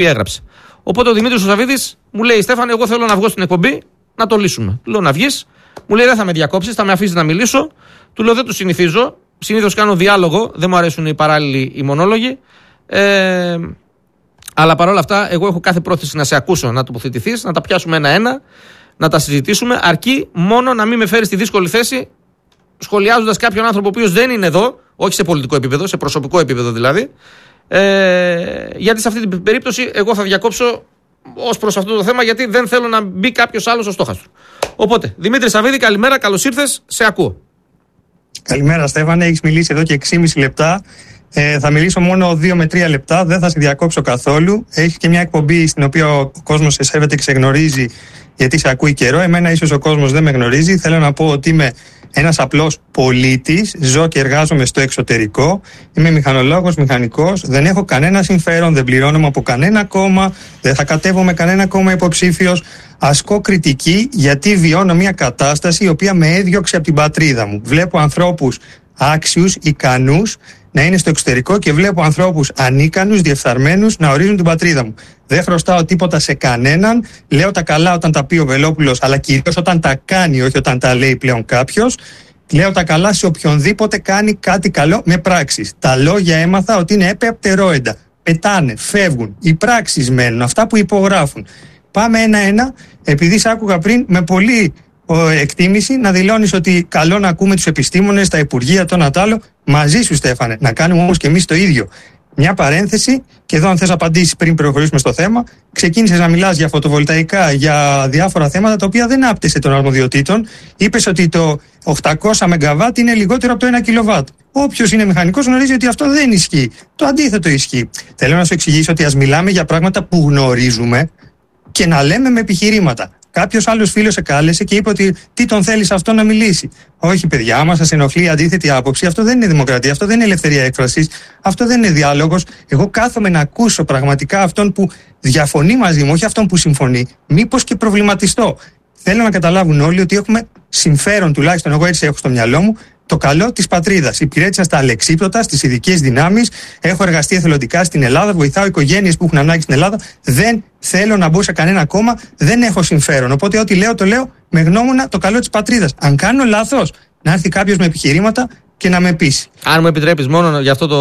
έγραψε. Οπότε ο Δημήτρης ο Σαββίδης μου λέει: Στέφανε, εγώ θέλω να βγω στην εκπομπή να το λύσουμε. Του λέω: να βγεις. Μου λέει: δεν θα με διακόψεις, θα με αφήσεις να μιλήσω. Του λέω: δεν το συνηθίζω. Συνήθως κάνω διάλογο, δεν μου αρέσουν οι παράλληλοι οι μονόλογοι. Αλλά παρόλα αυτά, εγώ έχω κάθε πρόθεση να σε ακούσω να τοποθετηθείς, να τα πιάσουμε ένα-ένα, να τα συζητήσουμε, αρκεί μόνο να μην με φέρεις στη δύσκολη θέση, σχολιάζοντας κάποιον άνθρωπο ο οποίος δεν είναι εδώ, όχι σε πολιτικό επίπεδο, σε προσωπικό επίπεδο δηλαδή. Γιατί σε αυτή την περίπτωση εγώ θα διακόψω ως προς αυτό το θέμα, γιατί δεν θέλω να μπει κάποιος άλλος στο στόχαστρο. Οπότε, Δημήτρη Σαββίδη, καλημέρα, καλώς ήρθες, σε ακούω. Καλημέρα, Στέφανε, έχεις μιλήσει εδώ και 6,5 λεπτά. Θα μιλήσω μόνο 2 με 3 λεπτά, δεν θα σε διακόψω καθόλου. Έχεις και μια εκπομπή στην οποία ο κόσμος σε σέβεται και σε γνωρίζει, γιατί σε ακούει καιρό. Εμένα ίσως ο κόσμος δεν με γνωρίζει. Θέλω να πω ότι είμαι ένας απλός πολίτης, ζω και εργάζομαι στο εξωτερικό. Είμαι μηχανολόγος, μηχανικός, δεν έχω κανένα συμφέρον, δεν πληρώνομαι από κανένα κόμμα, δεν θα κατέβω με κανένα κόμμα υποψήφιος. Ασκώ κριτική γιατί βιώνω μια κατάσταση η οποία με έδιωξε από την πατρίδα μου. Βλέπω ανθρώπους άξιους, ικανούς να είναι στο εξωτερικό και βλέπω ανθρώπους ανίκανους, διεφθαρμένους να ορίζουν την πατρίδα μου. Δεν χρωστάω τίποτα σε κανέναν. Λέω τα καλά όταν τα πει ο Βελόπουλος, αλλά κυρίως όταν τα κάνει, όχι όταν τα λέει πλέον κάποιος. Λέω τα καλά σε οποιονδήποτε κάνει κάτι καλό με πράξεις. Τα λόγια έμαθα ότι είναι έπεπτερόεντα. Πετάνε, φεύγουν. Οι πράξεις μένουν, αυτά που υπογράφουν. Πάμε ένα-ένα, επειδή σ' άκουγα πριν με πολύ εκτίμηση να δηλώνεις ότι καλό να ακούμε τους επιστήμονες, τα υπουργεία, το ένα τ' άλλο. Μαζί σου, Στέφανε, να κάνουμε όμως και εμείς το ίδιο. Μια παρένθεση, και εδώ αν θες απαντήσεις πριν προχωρήσουμε στο θέμα, ξεκίνησες να μιλάς για φωτοβολταϊκά, για διάφορα θέματα τα οποία δεν άπτεσαι των αρμοδιοτήτων. Είπες ότι το 800 ΜΒ είναι λιγότερο από το 1 κιλοβάτ. Όποιος είναι μηχανικός γνωρίζει ότι αυτό δεν ισχύει. Το αντίθετο ισχύει. Θέλω να σου εξηγήσω ότι ας μιλάμε για πράγματα που γνωρίζουμε και να λέμε με επιχειρήματα. Κάποιος άλλος φίλος σε κάλεσε και είπε ότι τι τον θέλεις αυτό να μιλήσει. Όχι, παιδιά, άμα σας ενοχλεί η αντίθετη άποψη, αυτό δεν είναι δημοκρατία, αυτό δεν είναι ελευθερία έκφρασης, αυτό δεν είναι διάλογος. Εγώ κάθομαι να ακούσω πραγματικά αυτόν που διαφωνεί μαζί μου, όχι αυτόν που συμφωνεί, μήπως και προβληματιστώ. Θέλω να καταλάβουν όλοι ότι έχουμε συμφέρον, τουλάχιστον εγώ έτσι έχω στο μυαλό μου, το καλό της πατρίδας. Υπηρέτησα στα αλεξίπτωτα, στις ειδικές δυνάμεις, έχω εργαστεί εθελοντικά στην Ελλάδα, βοηθάω οικογένειες που έχουν ανάγκη στην Ελλάδα. Δεν θέλω να μπω σε κανένα κόμμα, δεν έχω συμφέρον. Οπότε, ό,τι λέω, το λέω με γνώμονα το καλό της πατρίδας. Αν κάνω λάθος, να έρθει κάποιος με επιχειρήματα και να με πείσει. Αν μου επιτρέπεις, μόνο για αυτό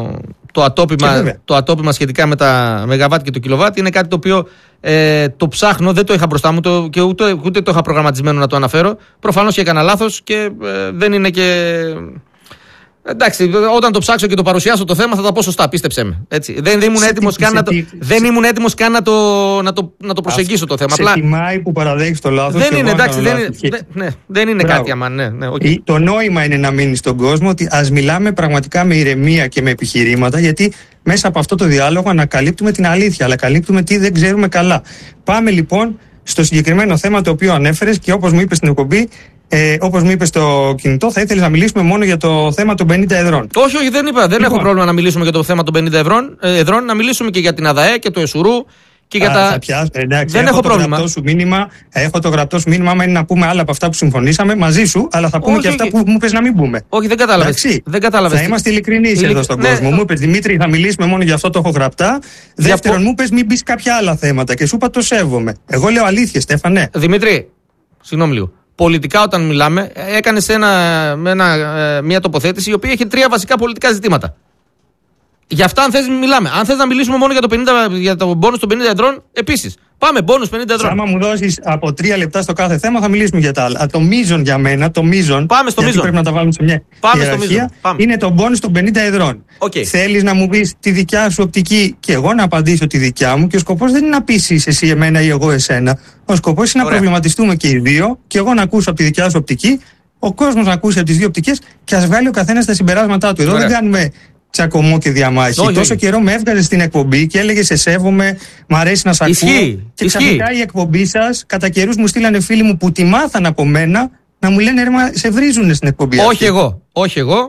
το ατόπιμα σχετικά με τα ΜΒ και το κιλοβάτ, είναι κάτι το οποίο το ψάχνω, δεν το είχα μπροστά μου και ούτε το είχα προγραμματισμένο να το αναφέρω. Προφανώς και έκανα λάθος και δεν είναι και. Εντάξει, όταν το ψάξω και το παρουσιάσω το θέμα θα τα πω σωστά, πίστεψέ με. Έτσι. Δεν ήμουν έτοιμος καν να το προσεγγίσω το θέμα. Σε τιμάει που παραδέχεις το λάθος. Δεν είναι, εντάξει, δεν είναι κάτι αμάν. Okay. Το νόημα είναι να μείνει στον κόσμο ότι ας μιλάμε πραγματικά με ηρεμία και με επιχειρήματα, γιατί μέσα από αυτό το διάλογο ανακαλύπτουμε την αλήθεια, αλλά καλύπτουμε τι δεν ξέρουμε καλά. Πάμε λοιπόν στο συγκεκριμένο θέμα το οποίο ανέφερες και όπως μου είπες στην εκπομπή. Όπως μου είπες στο κινητό, θα ήθελες να μιλήσουμε μόνο για το θέμα των 50 εδρών. Όχι, δεν είπα. Δεν έχω πρόβλημα να μιλήσουμε για το θέμα των 50 εδρών. Να μιλήσουμε και για την ΑΔΑΕ και το ΕΣΟΥΡΟΥ και για τα. Εντάξει, δεν έχω πρόβλημα. Έχω το γραπτό σου μήνυμα. Άμα είναι να πούμε άλλα από αυτά που συμφωνήσαμε μαζί σου, αλλά θα πούμε και αυτά που μου είπες να μην πούμε. Όχι, δεν κατάλαβες. Θα είμαστε ειλικρινείς εδώ στον κόσμο. Μου είπες, Δημήτρη, θα μιλήσουμε μόνο για αυτό, το έχω γραπτά. Δεύτερον, μου είπες, μην μπεις κάποια άλλα θέματα και σου είπα, το σέβομαι. Εγώ λέω αλήθεια, Στέφανε. Δημήτρη, συγγνώμη λίγο. Πολιτικά, όταν μιλάμε, έκανες μια τοποθέτηση η οποία έχει 3 βασικά πολιτικά ζητήματα. Για αυτά, αν θες, μιλάμε. Αν θες να μιλήσουμε μόνο για το μπόνους των 50 εδρών, επίσης. Πάμε, μπόνους 50 εδρών. Άμα μου δώσεις από 3 λεπτά στο κάθε θέμα, θα μιλήσουμε για τα άλλα. Το μείζον για μένα, Πάμε στο μείζον. Πρέπει να τα βάλουμε σε μια ιεραρχία. Είναι το μπόνους των 50 εδρών. Okay. Θέλεις να μου πεις τη δικιά σου οπτική και εγώ να απαντήσω τη δικιά μου, και ο σκοπός δεν είναι να πείσεις εσύ εμένα ή εγώ εσένα. Ο σκοπός είναι να προβληματιστούμε και οι δύο, και εγώ να ακούσω από τη δικιά σου οπτική, ο κόσμος να ακούσει από τις δύο οπτικές και ας βγάλει ο καθένας τα συμπεράσματά του. Εδώ δεν κάνουμε τσακωμό και διαμάχη. Τόσο καιρό με έβγαζε στην εκπομπή και έλεγε σε σέβομαι, μ' αρέσει να σ' ακούω. Και ξαφνικά η εκπομπή σας, κατά καιρούς μου στείλανε φίλοι μου που τη μάθαν από μένα να μου λένε σε βρίζουνε στην εκπομπή. Όχι εγώ. Όχι εγώ.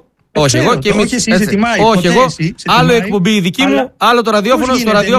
Άλλο εκπομπή η δική μου, άλλο το ραδιόφωνο.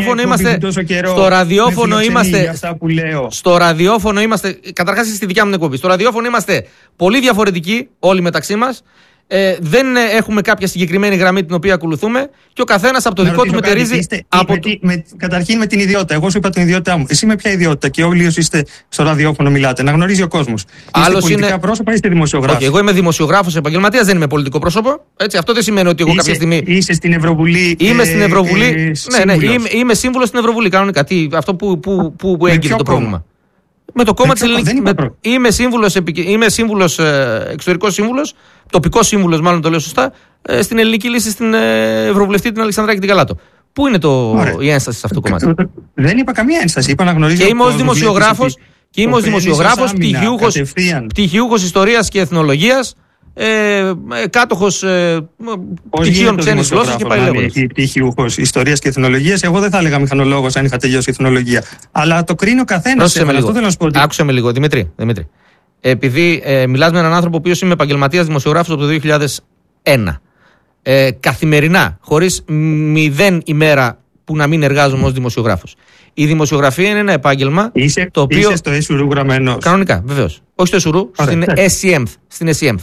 Στο ραδιόφωνο είμαστε. Καταρχάς στη δικιά μου εκπομπή. Στο ραδιόφωνο είμαστε πολύ διαφορετικοί όλοι μεταξύ μας. Δεν έχουμε κάποια συγκεκριμένη γραμμή την οποία ακολουθούμε και ο καθένας από το δικό του μετερίζει. Καταρχήν με την ιδιότητα. Εγώ σου είπα την ιδιότητά μου. Εσύ με ποια ιδιότητα και όλοι όσοι είστε στο ραδιόφωνο μιλάτε? Να γνωρίζει ο κόσμος. Είστε πολιτικά πρόσωπα ή είστε δημοσιογράφοι? Εγώ είμαι δημοσιογράφος επαγγελματίας, δεν είμαι πολιτικό πρόσωπο. Έτσι, αυτό δεν σημαίνει ότι εγώ κάποια στιγμή. Είσαι στην Ευρωβουλή. Είμαι στην Ευρωβουλή. Είμαι σύμβουλος στην Ευρωβουλή. Κανονικά. Αυτό που έγκυται το πρόβλημα. Με το κόμμα της Ελληνικής. Είμαι σύμβουλος, εξωτερικός σύμβουλος, τοπικός σύμβουλος, μάλλον το λέω σωστά, στην Ελληνική Λύση, στην Ευρωβουλευτή την Αλεξανδράκη την Καλάτο. Πού είναι η ένσταση σε αυτό το κομμάτι? Δεν είπα καμία ένσταση. Είπα να γνωρίζω. Και είμαι ως δημοσιογράφος, πτυχιούχος ιστορίας και εθνολογίας, κάτοχος πτυχίων ξένης γλώσσας και πάει λέγοντας. Πτυχιούχος ιστορίας και εθνολογίας. Εγώ δεν θα έλεγα μηχανολόγος αν είχα τελειώσει εθνολογία. Αλλά το κρίνει ο καθένας. Άκουσε με λίγο, Δημήτρη. Επειδή μιλάς με έναν άνθρωπο ο οποίος είμαι επαγγελματίας δημοσιογράφος από το 2001. Καθημερινά, χωρίς 0 ημέρα που να μην εργάζομαι ως δημοσιογράφος. Η δημοσιογραφία είναι ένα επάγγελμα το οποίο. Είσαι στο ΕΣΟΥΡΟΥ γραμμένος? Κανονικά, βεβαίως. Όχι στο ΕΣΟΥΡΟΥ, στην ΕΣΥΕΜΘ.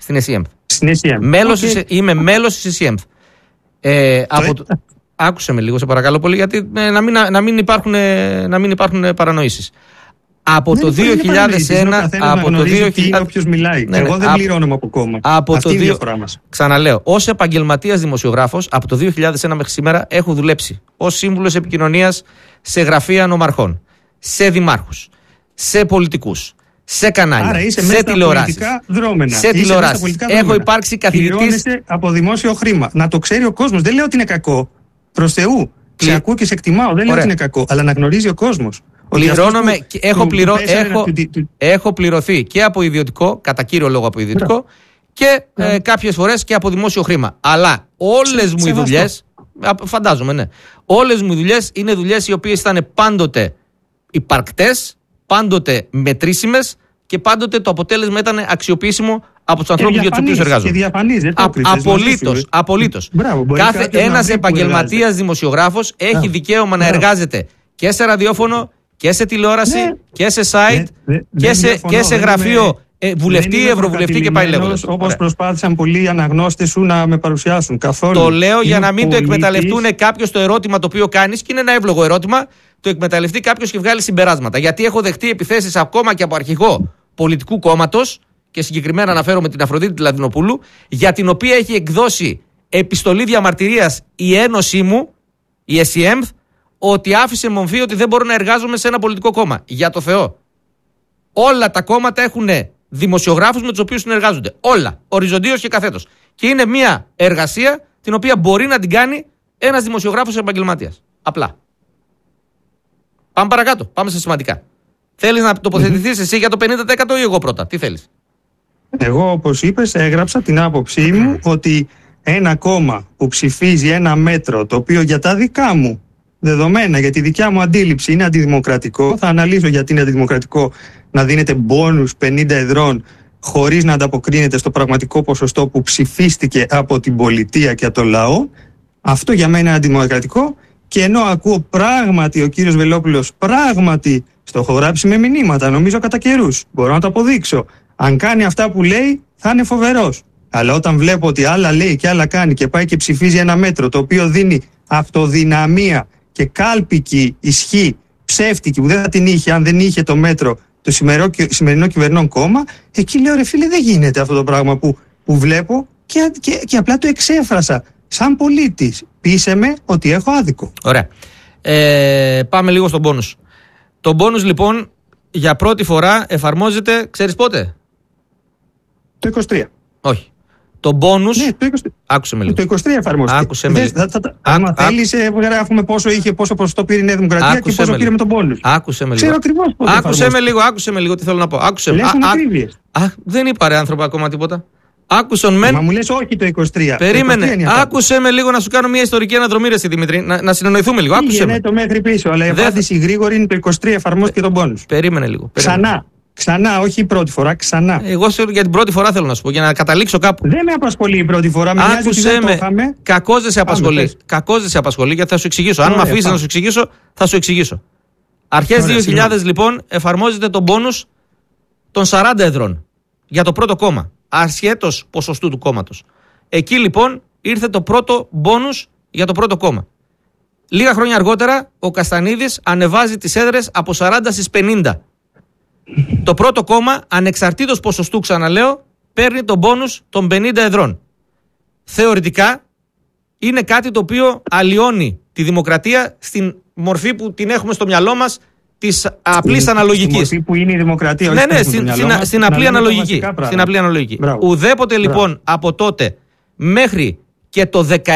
Είμαι μέλος της ΕΣΥΕΜΘ. Άκουσε με λίγο, σε παρακαλώ πολύ, γιατί να μην υπάρχουν παρανοήσεις. Από το 2001. Όποιος μιλάει. Εγώ δεν πληρώνομαι από κόμμα. Αυτή είναι η διαφορά μας. Ξαναλέω, ως επαγγελματίας δημοσιογράφος, από το 2001 μέχρι σήμερα έχω δουλέψει ως σύμβουλος επικοινωνίας σε γραφεία νομαρχών, σε δημάρχους, σε πολιτικούς, σε κανάλια, σε τηλεοράσεις. Έχω υπάρξει καθηγητής. Πληρώνεσαι από δημόσιο χρήμα. Να το ξέρει ο κόσμος. Δεν λέω ότι είναι κακό. Προς Θεού. Σε ακούω και σε εκτιμάω. Δεν λέω ότι είναι κακό. Αλλά να γνωρίζει ο κόσμος. Έχω πληρωθεί και από ιδιωτικό, κατά κύριο λόγο από ιδιωτικό, και κάποιες φορές και από δημόσιο χρήμα. Αλλά όλες μου οι δουλειές, φαντάζομαι, ναι, όλες μου οι δουλειές είναι δουλειές οι οποίες ήταν πάντοτε υπαρκτές, πάντοτε μετρήσιμες και πάντοτε το αποτέλεσμα ήταν αξιοποιήσιμο από τους ανθρώπους για τους οποίους εργάζομαι. Απολύτως. Ένας επαγγελματίας δημοσιογράφος έχει δικαίωμα να εργάζεται και σε ραδιόφωνο και σε τηλεόραση και σε site και σε γραφείο βουλευτή, ευρωβουλευτή και πάει λέγοντας. Όπως προσπάθησαν πολλοί αναγνώστες σου να με παρουσιάσουν. Καθόλου. Το λέω για να μην το εκμεταλλευτούν κάποιος το ερώτημα το οποίο κάνεις, και είναι ένα εύλογο ερώτημα, το εκμεταλλευτεί κάποιος και βγάλει συμπεράσματα. Γιατί έχω δεχτεί επιθέσεις ακόμα και από αρχηγό πολιτικού κόμματος, και συγκεκριμένα αναφέρομαι την Αφροδίτη Λαδινοπούλου, για την οποία έχει εκδώσει επιστολή διαμαρτυρίας η ένωσή μου, η ΕΣΥΕΜΘ, ότι άφησε μομφή ότι δεν μπορώ να εργάζομαι σε ένα πολιτικό κόμμα. Για το Θεό. Όλα τα κόμματα έχουν δημοσιογράφους με τους οποίους συνεργάζονται. Όλα. Οριζοντίως και καθέτως. Και είναι μια εργασία την οποία μπορεί να την κάνει ένας δημοσιογράφος επαγγελματίας. Απλά. Πάμε παρακάτω. Πάμε σε σημαντικά. Θέλεις να τοποθετηθείς εσύ για το 50% ή εγώ πρώτα? Τι θέλεις? Εγώ, όπως είπες, έγραψα την άποψή μου ότι ένα κόμμα που ψηφίζει ένα μέτρο το οποίο για τα δικά μου δεδομένα, για τη δικιά μου αντίληψη είναι αντιδημοκρατικό, θα αναλύσω γιατί είναι αντιδημοκρατικό να δίνεται μπόνους 50 εδρών χωρίς να ανταποκρίνεται στο πραγματικό ποσοστό που ψηφίστηκε από την πολιτεία και από το λαό. Αυτό για μένα είναι αντιδημοκρατικό, και ενώ ακούω πράγματι ο κύριος Βελόπουλος πράγματι στοχογράψει με μηνύματα, νομίζω κατά καιρούς, μπορώ να το αποδείξω. Αν κάνει αυτά που λέει θα είναι φοβερός. Αλλά όταν βλέπω ότι άλλα λέει και άλλα κάνει και πάει και ψηφίζει ένα μέτρο το οποίο δίνει αυτοδυναμία και κάλπικη ισχύ ψεύτικη που δεν θα την είχε αν δεν είχε το μέτρο το σημερινό κυβερνών κόμμα, εκεί λέω ρε φίλε, δεν γίνεται αυτό το πράγμα που βλέπω και απλά το εξέφρασα σαν πολίτης. Πείσε με ότι έχω άδικο. Ωραία. Πάμε λίγο στον πόνους. Το πόνους λοιπόν για πρώτη φορά εφαρμόζεται, ξέρεις πότε? Το 23. Όχι. Το μπόνους. Ναι, το 23. Άκουσε με λίγο. Το 23 εφαρμόζεται. Άκουσε με λίγο. Άμα θέλεις, γράφουμε πόσο ποσοστό πήρε η Νέα Δημοκρατία και πόσο πήρε με τον μπόνους. Άκουσε με λίγο. Ξέρω ακριβώς πότε. Άκουσε με λίγο τι θέλω να πω. Δεν είπα ρε άνθρωπο ακόμα τίποτα. Μα μου λες όχι το 23. Περίμενε. Άκουσε με λίγο να σου κάνω μια ιστορική αναδρομή, ρε Δημήτρη. Να συνεννοηθούμε λίγο. Άκουσε με. Το μέχρι πίσω, αλλά η απάντηση γρήγορη είναι το 23 εφαρμόστηκε τον μπόνους. Περίμενε λίγο. Ξανά, όχι η πρώτη φορά, ξανά. Εγώ για την πρώτη φορά θέλω να σου πω, για να καταλήξω κάπου. Δεν με απασχολεί η πρώτη φορά, με νοιάζει ότι δεν το είχαμε. Κακώς δεν σε απασχολεί, γιατί θα σου εξηγήσω. Αν με αφήσεις να σου εξηγήσω, θα σου εξηγήσω. Αρχές 2000 λοιπόν εφαρμόζεται τον μπόνους των 40 εδρών για το πρώτο κόμμα. ασχέτως ποσοστού του κόμματος. Εκεί λοιπόν ήρθε το πρώτο μπόνους για το πρώτο κόμμα. Λίγα χρόνια αργότερα ο Καστανίδης ανεβάζει τις έδρες από 40 στις 50. Το πρώτο κόμμα, ανεξαρτήτως ποσοστού, ξαναλέω, παίρνει τον μπόνους των 50 εδρών. Θεωρητικά είναι κάτι το οποίο αλλοιώνει τη δημοκρατία στην μορφή που την έχουμε στο μυαλό μας, της απλής αναλογικής. Στην μορφή που είναι η δημοκρατία, όχι στην απλή αναλογική. Στην απλή αναλογική. Ουδέποτε λοιπόν από τότε μέχρι και το 16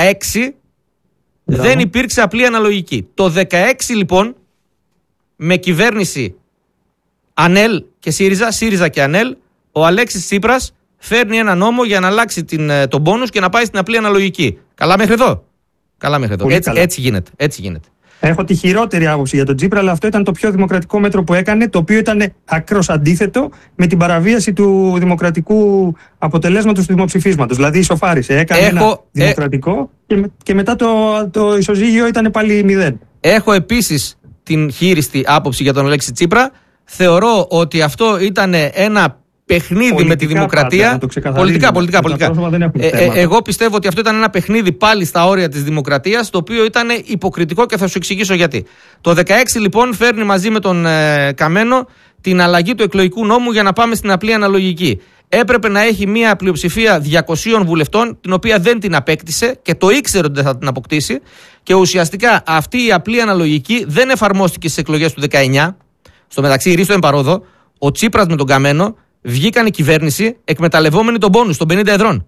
δεν υπήρξε απλή αναλογική. Το 16 λοιπόν, με κυβέρνηση ΑΝΕΛ και ΣΥΡΙΖΑ και ΑΝΕΛ, ο Αλέξης Τσίπρας φέρνει ένα νόμο για να αλλάξει τον μπόνους και να πάει στην απλή αναλογική. Καλά μέχρι εδώ. Έτσι γίνεται. Έχω τη χειρότερη άποψη για τον Τσίπρα, αλλά αυτό ήταν το πιο δημοκρατικό μέτρο που έκανε, το οποίο ήταν ακρός αντίθετο με την παραβίαση του δημοκρατικού αποτελέσματος του δημοψηφίσματος. Δηλαδή ισοφάρισε. Έκανε ένα δημοκρατικό και μετά το ισοζύγιο ήταν πάλι 0. Έχω επίσης την χείριστη άποψη για τον Αλέξη Τσίπρα. Θεωρώ ότι αυτό ήταν ένα παιχνίδι πολιτικά με τη δημοκρατία. Πολιτικά. Εγώ πιστεύω ότι αυτό ήταν ένα παιχνίδι πάλι στα όρια της δημοκρατίας, το οποίο ήταν υποκριτικό και θα σου εξηγήσω γιατί. Το 16 λοιπόν φέρνει μαζί με τον Καμένο την αλλαγή του εκλογικού νόμου για να πάμε στην απλή αναλογική. Έπρεπε να έχει μια πλειοψηφία 200 βουλευτών, την οποία δεν την απέκτησε και το ήξερε ότι δεν θα την αποκτήσει. Και ουσιαστικά αυτή η απλή αναλογική δεν εφαρμόστηκε στις εκλογές του 19. Στο μεταξύ, ρίστο εμπαρόδο, ο Τσίπρας με τον Καμένο βγήκαν η κυβέρνηση εκμεταλλευόμενοι τον μπόνους των 50 εδρών.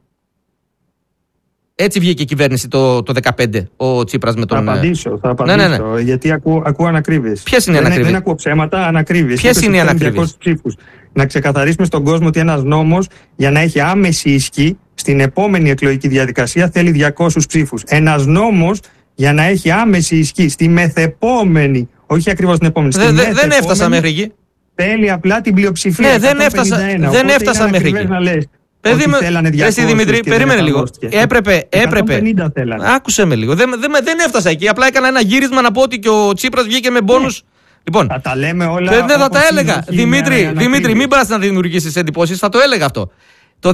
Έτσι βγήκε η κυβέρνηση το 15, ο Τσίπρας με τον... Θα απαντήσω, γιατί ακούω ανακρίβειες. Ποιες είναι οι ανακρίβειες? Δεν ακούω ψέματα, ανακρίβειες. Ποιες είναι οι ανακρίβειες? Να ξεκαθαρίσουμε στον κόσμο ότι ένας νόμος για να έχει άμεση ισχύ στην επόμενη εκλογική διαδικασία θέλει 200 ψήφους. Ένας νόμος για να έχει άμεση ισχύ στη μεθεπόμενη, όχι ακριβώς την επόμενη, δεν έφτασα μέχρι εκεί. Θέλει απλά την πλειοψηφία. Ναι, δεν έφτασα μέχρι εκεί. Παιδί μου, εσύ Δημήτρη, περίμενε λίγο. Έπρεπε. Άκουσε με λίγο. Δεν έφτασα εκεί. Απλά έκανα ένα γύρισμα να πω ότι και ο Τσίπρας βγήκε με μπόνους. Λοιπόν, θα τα λέμε όλα. Δεν θα τα έλεγα. Δημήτρη, μην πας να δημιουργήσεις εντυπώσεις. Θα το έλεγα αυτό. Το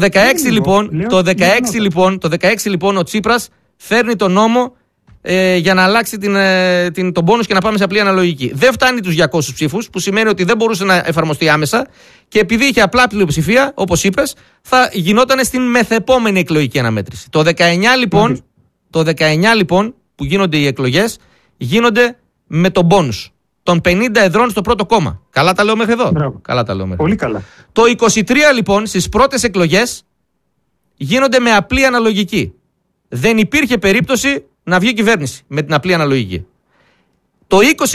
16 λοιπόν ο Τσίπρας φέρνει τον νόμο για να αλλάξει τον μπόνους και να πάμε σε απλή αναλογική. Δεν φτάνει τους 200 ψήφους, που σημαίνει ότι δεν μπορούσε να εφαρμοστεί άμεσα, και επειδή είχε απλά πλειοψηφία, όπως είπες, θα γινόταν στην μεθεπόμενη εκλογική αναμέτρηση. Το 19 λοιπόν που γίνονται οι εκλογές, γίνονται με τον μπόνους των 50 εδρών στο πρώτο κόμμα. Καλά τα λέω μέχρι εδώ? Καλά τα λέω μέχρι. Πολύ καλά. Το 23 λοιπόν στις πρώτες εκλογές γίνονται με απλή αναλογική. Δεν υπήρχε περίπτωση να βγει κυβέρνηση με την απλή αναλογική. Το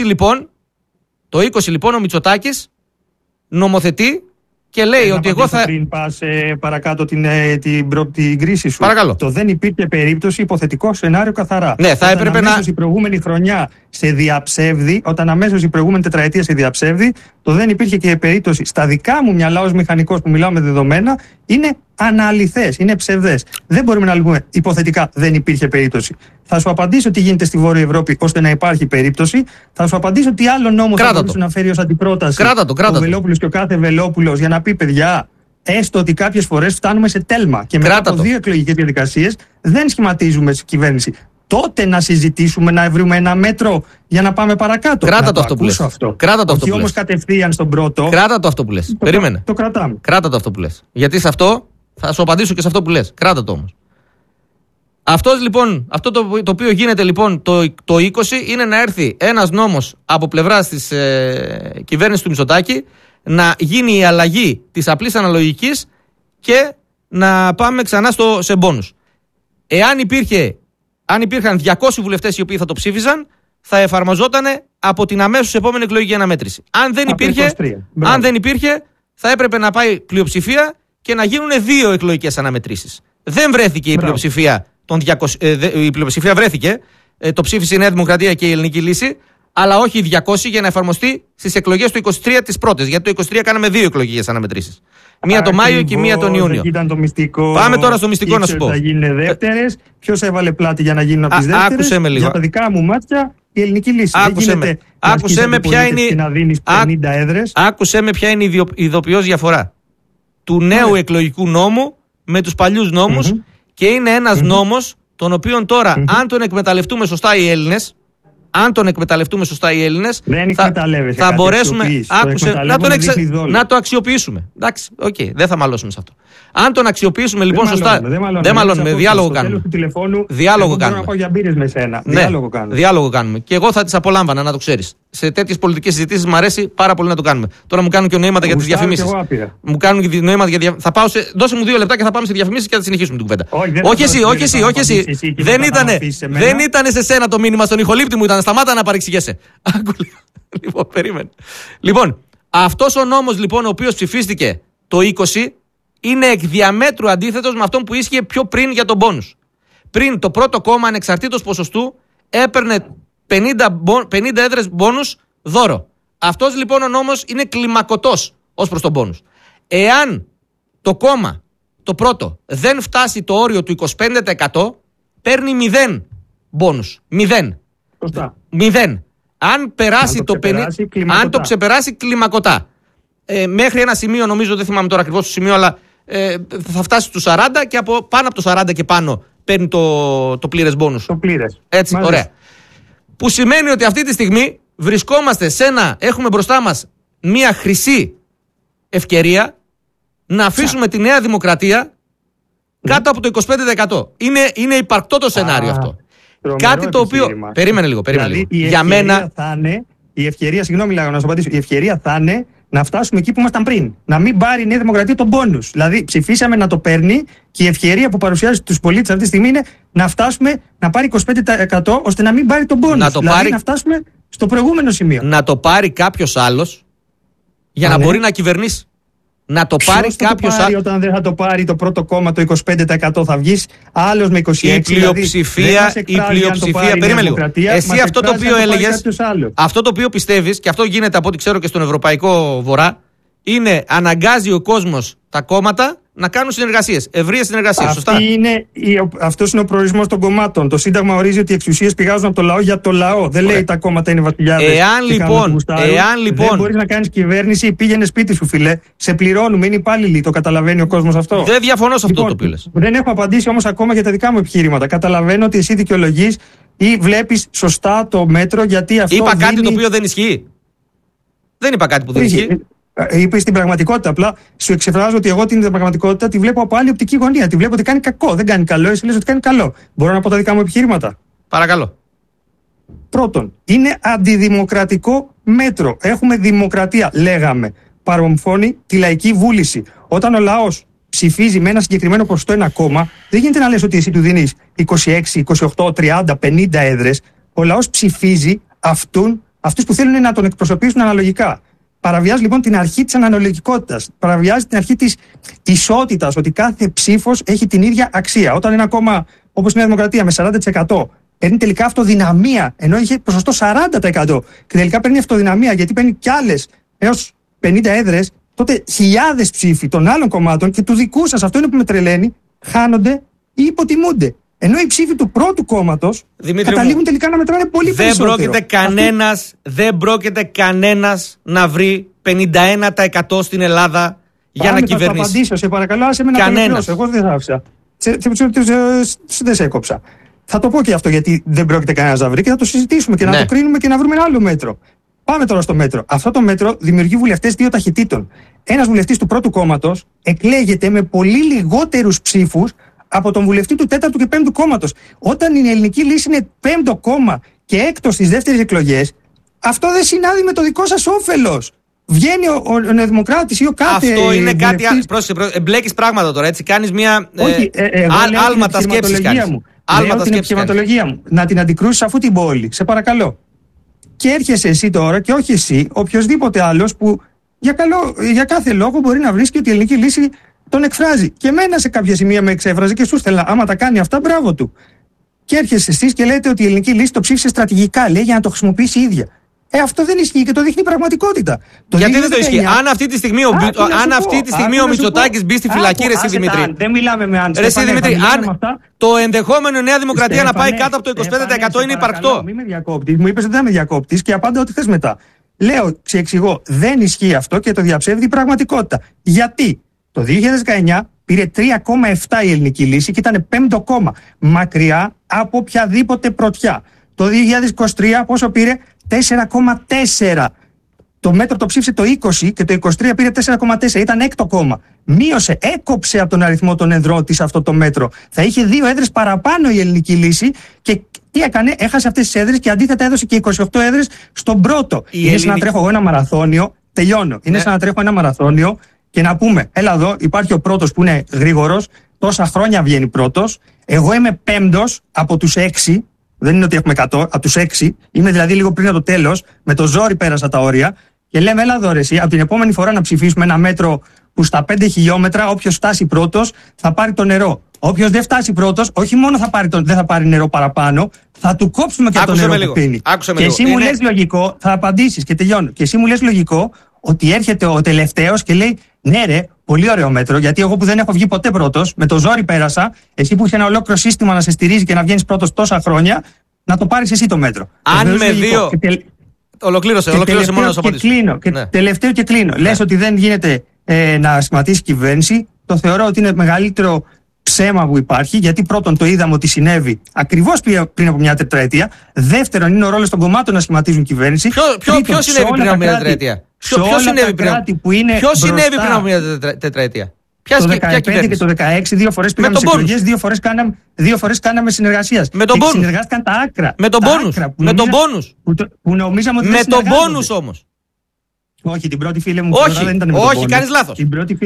20 λοιπόν ο Μητσοτάκης νομοθετεί και λέει ότι εγώ θα... Πριν πας παρακάτω την κρίση σου. Παρακαλώ. Το δεν υπήρχε περίπτωση, υποθετικό σενάριο καθαρά. Ναι, θα έπρεπε να... η προηγούμενη χρονιά σε διαψεύδει, όταν αμέσως η προηγούμενη τετραετία σε διαψεύδει, το δεν υπήρχε και περίπτωση. Στα δικά μου μυαλά ως μηχανικός που μιλάω με δεδομένα, είναι αναλυθές, είναι ψευδές. Δεν μπορούμε να πούμε υποθετικά δεν υπήρχε περίπτωση. Θα σου απαντήσω τι γίνεται στη Βόρεια Ευρώπη ώστε να υπάρχει περίπτωση. Θα σου απαντήσω τι άλλο νόμο θα μπορούσε να φέρει ως αντιπρόταση ο Βελόπουλος και ο κάθε Βελόπουλος για να πει, παιδιά, έστω ότι κάποιες φορές φτάνουμε σε τέλμα και μετά από 2 εκλογικές διαδικασίες δεν σχηματίζουμε κυβέρνηση. Τότε να συζητήσουμε, να βρούμε ένα μέτρο για να πάμε παρακάτω. Κράτα το αυτό που λες. Όχι όμως κατευθείαν στον πρώτο. Κράτα το αυτό που λες. Περίμενε. Το κρατάμε. Κράτα το αυτό που λες. Γιατί σε αυτό θα σου απαντήσω και σε αυτό που λες. Κράτα το όμως. Αυτό το οποίο γίνεται λοιπόν το 20 είναι να έρθει ένας νόμος από πλευράς της κυβέρνησης του Μητσοτάκη, να γίνει η αλλαγή της απλής αναλογικής και να πάμε ξανά σε μπόνους. Αν υπήρχαν 200 βουλευτές οι οποίοι θα το ψήφιζαν, θα εφαρμοζόταν από την αμέσως επόμενη εκλογική αναμέτρηση. Αν δεν υπήρχε, θα έπρεπε να πάει πλειοψηφία και να γίνουν 2 εκλογικές αναμετρήσεις. Δεν βρέθηκε η πλειοψηφία. Η πλειοψηφία βρέθηκε. Το ψήφισε η Νέα Δημοκρατία και η Ελληνική Λύση, αλλά όχι οι 200 για να εφαρμοστεί στις εκλογές του 23 τις πρώτες. Γιατί το 23 κάναμε 2 εκλογικές αναμετρήσεις. Μία το Μάιο και μία τον Ιούνιο. Ήταν το μυστικό. Πάμε τώρα στο μυστικό να σου πω. Θα γίνουν δεύτερες. Ποιος έβαλε πλάτη για να γίνουν από τις δεύτερες? Άκουσε με λίγο. Για τα δικά μου μάτια, η Ελληνική Λύση. Άκουσε με ποια είναι η ειδοποιώς διαφορά του νέου εκλογικού νόμου με τους παλιούς νόμους και είναι ένας νόμος τον οποίον τώρα, αν τον εκμεταλλευτούμε σωστά οι Έλληνες, θα μπορέσουμε να το αξιοποιήσουμε. Εντάξει, δεν θα μαλώσουμε σε αυτό. Αν τον αξιοποιήσουμε λοιπόν σωστά. Δεν μαλώνουμε, διάλογο κάνουμε. Διάλογο κάνουμε. Διάλογο κάνουμε. Και εγώ θα τις απολάμβανα, να το ξέρεις. Σε τέτοιες πολιτικές συζητήσεις μου αρέσει πάρα πολύ να το κάνουμε. Τώρα μου κάνουν και νοήματα για τις διαφημίσεις. Θα πάω σε. Δώσε μου 2 λεπτά και θα πάμε σε διαφημίσεις και θα τη συνεχίσουμε την κουβέντα. Όχι εσύ. Δεν ήταν σε σένα το μήνυμα, στον ηχολήπτη μου ήταν. Σταμάτα να παρεξηγέσαι. Λοιπόν, περίμενε. Λοιπόν, αυτός ο νόμος λοιπόν, ο οποίος ψηφίστηκε το 20, είναι εκ διαμέτρου αντίθετος με αυτόν που ίσχυε πιο πριν για τον μπόνους. Πριν το πρώτο κόμμα, ανεξαρτήτως ποσοστού, έπαιρνε 50 έδρες μπόνους δώρο. Αυτός λοιπόν ο νόμος είναι κλιμακωτός ως προς τον μπόνους. Εάν το κόμμα, το πρώτο, δεν φτάσει το όριο του 25%, παίρνει 0 μπόνους. 0. Αν το ξεπεράσει, κλιμακωτά. Μέχρι ένα σημείο, νομίζω, δεν θυμάμαι τώρα ακριβώς το σημείο, αλλά θα φτάσει στους 40 και πάνω από το 40 και πάνω παίρνει το πλήρες μπόνους. Το πλήρες. Έτσι, μάλιστα. Ωραία. Που σημαίνει ότι αυτή τη στιγμή βρισκόμαστε έχουμε μπροστά μας μία χρυσή ευκαιρία να αφήσουμε τη Νέα Δημοκρατία κάτω από το 25%. Είναι υπαρκτό το σενάριο αυτό. Κάτι το οποίο. Περίμενε λίγο. Δηλαδή, Για μένα. Η ευκαιρία, συγγνώμη, να σου απαντήσω. Η ευκαιρία θα είναι να φτάσουμε εκεί που ήμασταν πριν. Να μην πάρει η Νέα Δημοκρατία τον πόνους. Δηλαδή, ψηφίσαμε να το παίρνει και η ευκαιρία που παρουσιάζει στους πολίτες αυτή τη στιγμή είναι να φτάσουμε να πάρει 25% ώστε να μην πάρει τον πόνους. Να φτάσουμε στο προηγούμενο σημείο. Να το πάρει κάποιος άλλος για να μπορεί να κυβερνήσει. Να το πάρει κάποιος άλλος. Όταν δεν θα το πάρει το πρώτο κόμμα το 25%, θα βγεις άλλος με 26%. Η πλειοψηφία. Περίμενε λίγο. Εσύ αυτό το οποίο έλεγες, αυτό το οποίο πιστεύεις, και αυτό γίνεται από ό,τι ξέρω και στον Ευρωπαϊκό Βορρά, είναι αναγκάζει ο κόσμος τα κόμματα να κάνουν συνεργασίες, ευρείες συνεργασίες. Σωστά. Αυτός είναι ο προορισμός των κομμάτων. Το Σύνταγμα ορίζει ότι οι εξουσίες πηγάζουν από το λαό για το λαό. Δεν λέει τα κόμματα είναι βασιλιάδες. Εάν λοιπόν. Δεν μπορείς να κάνεις κυβέρνηση, πήγαινε σπίτι σου, φιλέ. Σε πληρώνουμε, είναι υπάλληλοι. Το καταλαβαίνει ο κόσμος αυτό. Δεν διαφωνώ σε αυτό το πήλες. Δεν έχω απαντήσει όμως ακόμα για τα δικά μου επιχειρήματα. Καταλαβαίνω ότι εσύ δικαιολογείς ή βλέπεις σωστά το μέτρο, γιατί αυτό. Είπα κάτι το οποίο δεν ισχύει. Δεν είπα κάτι που δεν ισχύει. Είπε στην πραγματικότητα. Απλά σου εξεφράζω ότι εγώ την πραγματικότητα τη βλέπω από άλλη οπτική γωνία. Τη βλέπω ότι κάνει κακό. Δεν κάνει καλό. Εσύ λες ότι κάνει καλό. Μπορώ να πω τα δικά μου επιχειρήματα. Παρακαλώ. Πρώτον, είναι αντιδημοκρατικό μέτρο. Έχουμε δημοκρατία, λέγαμε. Παρομφώνει τη λαϊκή βούληση. Όταν ο λαός ψηφίζει με ένα συγκεκριμένο ποσοστό ένα κόμμα, δεν γίνεται να λες ότι εσύ του δίνεις 26, 28, 30, 50 έδρες. Ο λαός ψηφίζει αυτούς που θέλουν να τον εκπροσωπήσουν αναλογικά. Παραβιάζει λοιπόν την αρχή της αναλογικότητας. Παραβιάζει την αρχή της ισότητας, ότι κάθε ψήφος έχει την ίδια αξία. Όταν ένα κόμμα όπως η Νέα Δημοκρατία με 40% παίρνει τελικά αυτοδυναμία, ενώ είχε ποσοστό 40%, και τελικά παίρνει αυτοδυναμία γιατί παίρνει κι άλλες έως 50 έδρες, τότε χιλιάδες ψήφοι των άλλων κομμάτων και του δικού σας, αυτό είναι που με τρελαίνει, χάνονται ή υποτιμούνται. Ενώ οι ψήφοι του πρώτου κόμματος καταλήγουν τελικά να μετράνε πολύ περισσότερο. Δεν πρόκειται κανένας να βρει 51% στην Ελλάδα για να κυβερνήσει. Θα απαντήσω, σε παρακαλώ, άσε με να τελειώσω. Εγώ δεν θα άφησα. Δεν σε έκοψα. Θα το πω και αυτό, γιατί δεν πρόκειται κανένας να βρει και θα το συζητήσουμε και να το κρίνουμε και να βρούμε ένα άλλο μέτρο. Πάμε τώρα στο μέτρο. Αυτό το μέτρο δημιουργεί βουλευτές δύο ταχυτήτων. Ένας βουλευτής του πρώτου κόμματος εκλέγεται με πολύ λιγότερους ψήφους από τον βουλευτή του 4ου και 5ου κόμματος. Όταν η Ελληνική Λύση είναι 5ο κόμμα και έκτος στις δεύτερες εκλογές, αυτό δεν συνάδει με το δικό σας όφελος. Βγαίνει ο Νεοδημοκράτης ή ο κάθε. Αυτό είναι κάτι. Πρόσεχε, εμπλέκεις πράγματα τώρα, έτσι. Κάνεις μια. Άλματα σκέψης. Άλματα την επιχειρηματολογία μου. Να την αντικρούσεις αφού την πόλη. Σε παρακαλώ. Και έρχεσαι εσύ τώρα, και όχι εσύ, οποιοδήποτε άλλος που για κάθε λόγο μπορεί να βρίσκει ότι η Ελληνική Λύση τον εκφράζει. Και εμένα σε κάποια σημεία με εξέφραζε και σου στέλνα. Άμα τα κάνει αυτά, μπράβο του. Και έρχεσαι εσείς και λέτε ότι η Ελληνική Λύση το ψήφισε στρατηγικά, λέει, για να το χρησιμοποιήσει η ίδια. Αυτό δεν ισχύει και το δείχνει η πραγματικότητα. Γιατί δεν το ισχύει. Αν αυτή τη στιγμή ο Μητσοτάκης μπει στη φυλακή, ρε Δημήτρη. Δεν μιλάμε με αν. Ρε Δημήτρη, αν το ενδεχόμενο η Νέα Δημοκρατία να πάει κάτω από το 25% είναι υπαρκτό. Μην με διακόπτεις. Μου είπες ότι δεν με διακόπτεις και απάντα ό,τι θες μετά. Λέω, ξεξηγώ, δεν ισχύει αυτό και το διαψεύδει η πραγματικότητα. Γιατί το 2019 πήρε 3,7 η ελληνική λύση και ήταν 5ο κόμμα. Μακριά από οποιαδήποτε πρωτιά. Το 2023 πόσο πήρε? 4,4. Το μέτρο το ψήφισε το 20 και το 23 πήρε 4,4. Ήταν 6ο κόμμα. Μείωσε, έκοψε από τον αριθμό των εδρών της αυτό το μέτρο. Θα είχε 2 έδρες παραπάνω η ελληνική λύση και τι έκανε? Έχασε αυτές τις έδρες και αντίθετα έδωσε και 28 έδρες στον πρώτο. Είναι σαν να τρέχω εγώ ένα μαραθώνιο. Τελειώνω. Είναι σαν να τρέχω ένα μαραθώνιο και να πούμε, έλα εδώ, υπάρχει ο πρώτος που είναι γρήγορος, τόσα χρόνια βγαίνει πρώτος. Εγώ είμαι 5ος από τους 6. Δεν είναι ότι έχουμε 100, από τους 6. Είμαι δηλαδή λίγο πριν από το τέλος. Με το ζόρι πέρασα τα όρια. Και λέμε, έλα εδώ, ρε, εσύ, από την επόμενη φορά να ψηφίσουμε ένα μέτρο που στα 5 χιλιόμετρα, όποιος φτάσει πρώτος, θα πάρει το νερό. Όποιος δεν φτάσει πρώτος, όχι μόνο δεν θα πάρει νερό παραπάνω, θα του κόψουμε και το νερό που πίνει. Και εσύ μου λες λογικό, θα απαντήσεις και τελειώνω. Και εσύ μου λες λογικό ότι έρχεται ο τελευταίος και λέει, ναι, ρε, πολύ ωραίο μέτρο, γιατί εγώ που δεν έχω βγει ποτέ πρώτος, με το ζόρι πέρασα, εσύ που είχε ένα ολόκληρο σύστημα να σε στηρίζει και να βγαίνεις πρώτος τόσα χρόνια, να το πάρεις εσύ το μέτρο. Αν με δύο. Ολοκλήρωσε μόνο να σου απαντήσω. Τελευταίο και κλείνω. Λες ότι δεν γίνεται να σχηματίσει κυβέρνηση. Το θεωρώ ότι είναι μεγαλύτερο ψέμα που υπάρχει, γιατί πρώτον το είδαμε ότι συνέβη ακριβώς πριν από μια τετραετία. Δεύτερον, είναι ο ρόλος των κομμάτων να σχηματίζουν κυβέρνηση. Ποιο συνέβη πριν από μια τετραετία? Ποιο συνέβη πριν από μια τετραετία? Το 2015 και το 2016 2 φορές πήγαμε σε εκλογές, 2 φορές κάναμε συνεργασίας. Με τον πόνους. Συνεργάστηκαν τα άκρα. Με τον πόνους. Με τον πόνους. Που νομίζαμε ότι με τον πόνους όμως. Όχι, την πρώτη φίλη μου δεν ήταν με τον πόνους. Όχι, κάνεις λάθος.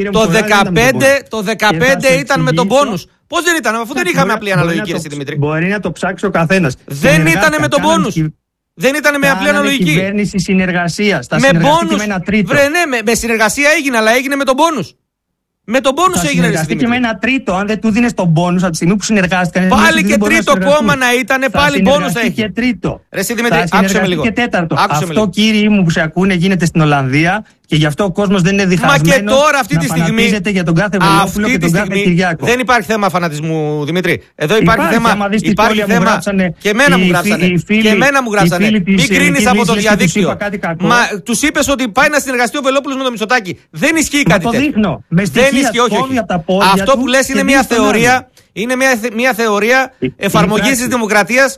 Το 2015 ήταν με τον πόνους. Πώς δεν ήταν, αφού δεν είχαμε απλή αναλογική, εσύ Δημήτρη? Μπορεί να το ψάξει ο καθένας. Δεν ήταν με τον πόνους. Δεν ήταν με απλή αναλογική. Κυβέρνηση συνεργασίας. Με πόνους. Με συνεργασία έγινε, αλλά έγινε με τον πόνους. Με τον πόνους έγινε. Συνεργαστήκε με ένα τρίτο. Αν δεν του δίνεις τον πόνους από τη στιγμή που συνεργάστηκαν. Πάλι και τρίτο κόμμα να ήταν, πάλι πόνους θα έχει. Και τρίτο. Ρε εσύ Δημήτρη, άκουσε με λίγο. Και τέταρτο. Αυτό, κύριοι μου που σε ακούνε, γίνεται στην Ολλανδία και γι' αυτό ο κόσμος δεν είναι διχασμένος. Μα και τώρα αυτή τη στιγμή. Για τον κάθε Βελόπουλο και τον κάθε Κυριάκο. Δεν υπάρχει θέμα φανατισμού, Δημήτρη. Εδώ υπάρχει θέμα. Υπάρχει θέμα. Και εμένα μου γράψανε. Μην κρίνεις από το διαδίκτυο. Μα τους είπες ότι πάει να συνεργαστεί ο Βελόπουλος με τον Μητσοτάκη. Δεν ισχύει κάτι τέτοιο. Δεν ισχύει, όχι. Αυτό που λες είναι μια θεωρία. Είναι μια θεωρία εφαρμογής της δημοκρατίας